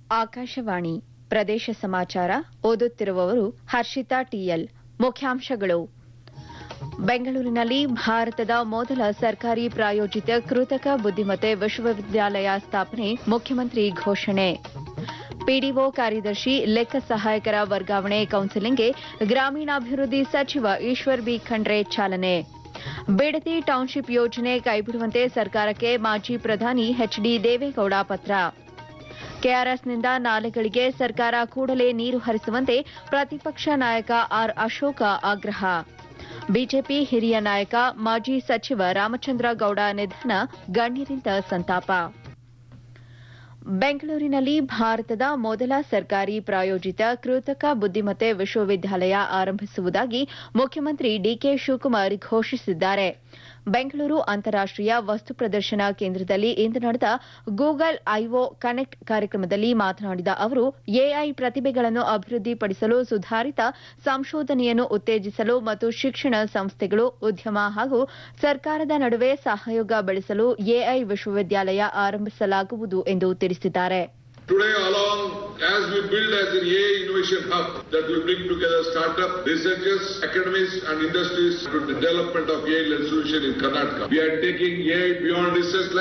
ಆಕಾಶವಾಣಿ ಪ್ರದೇಶ ಸಮಾಚಾರ ಓದುತ್ತಿರುವವರು ಹರ್ಷಿತಾ ಟಿಎಲ್. ಮುಖ್ಯಾಂಶಗಳು. ಬೆಂಗಳೂರಿನಲ್ಲಿ ಭಾರತದ ಮೊದಲ ಸರ್ಕಾರಿ ಪ್ರಾಯೋಜಿತ ಕೃತಕ ಬುದ್ದಿಮತ್ತೆ ವಿಶ್ವವಿದ್ಯಾಲಯ ಸ್ಥಾಪನೆ ಮುಖ್ಯಮಂತ್ರಿ ಘೋಷಣೆ. ಪಿಡಿಒ ಕಾರ್ಯದರ್ಶಿ ಲೆಕ್ಕ ಸಹಾಯಕರ ವರ್ಗಾವಣೆ ಕೌನ್ಸೆಲಿಂಗ್ಗೆ ಗ್ರಾಮೀಣಾಭಿವೃದ್ಧಿ ಸಚಿವ ಈಶ್ವರ್ ಬಿ ಖಂಡ್ರೆ ಚಾಲನೆ. ಬಿಡದಿ ಟೌನ್ಶಿಪ್ ಯೋಜನೆ ಕೈಬಿಡುವಂತೆ ಸರ್ಕಾರಕ್ಕೆ ಮಾಜಿ ಪ್ರಧಾನಿ ಎಚ್ಡಿ ದೇವೇಗೌಡ ಪತ್ರ. ಕೆಆರ್ಎಸ್ನಿಂದ ನಾಲೆಗಳಿಗೆ ಸರ್ಕಾರ ಕೂಡಲೇ ನೀರು ಹರಿಸುವಂತೆ ಪ್ರತಿಪಕ್ಷ ನಾಯಕ ಆರ್ ಅಶೋಕ ಆಗ್ರಹ. ಬಿಜೆಪಿ ಹಿರಿಯ ನಾಯಕ ಮಾಜಿ ಸಚಿವ ರಾಮಚಂದ್ರ ಗೌಡ ನಿಧನ, ಗಣ್ಯರಿಂದ ಸಂತಾಪ. ಬೆಂಗಳೂರಿನಲ್ಲಿ ಭಾರತದ ಮೊದಲ ಸರ್ಕಾರಿ ಪ್ರಾಯೋಜಿತ ಕೃತಕ ಬುದ್ದಿಮತ್ತೆ ವಿಶ್ವವಿದ್ಯಾಲಯ ಆರಂಭಿಸುವುದಾಗಿ ಮುಖ್ಯಮಂತ್ರಿ ಡಿಕೆ ಶಿವಕುಮಾರ್ ಘೋಷಿಸಿದ್ದಾರೆ. ಬೆಂಗಳೂರು ಅಂತಾರಾಷ್ಟೀಯ ವಸ್ತು ಪ್ರದರ್ಶನ ಕೇಂದ್ರದಲ್ಲಿ ಇಂದು ನಡೆದ ಗೂಗಲ್ ಐಒ ಕನೆಕ್ಟ್ ಕಾರ್ಯಕ್ರಮದಲ್ಲಿ ಮಾತನಾಡಿದ ಅವರು, ಎಐ ಪ್ರತಿಭೆಗಳನ್ನು ಅಭಿವೃದ್ಧಿಪಡಿಸಲು, ಸುಧಾರಿತ ಸಂಶೋಧನೆಯನ್ನು ಉತ್ತೇಜಿಸಲು ಮತ್ತು ಶಿಕ್ಷಣ ಸಂಸ್ಥೆಗಳು, ಉದ್ಯಮ ಹಾಗೂ ಸರ್ಕಾರದ ನಡುವೆ ಸಹಯೋಗ ಬೆಳೆಸಲು ಎಐ ವಿಶ್ವವಿದ್ಯಾಲಯ ಆರಂಭಿಸಲಾಗುವುದು ಎಂದು ತಿಳಿಸಿದ್ದಾರೆ. Today along, as we build as an AI innovation hub that will bring together startup, researchers, academics and industries to the development of AI-led solution in Karnataka. We are taking AI beyond research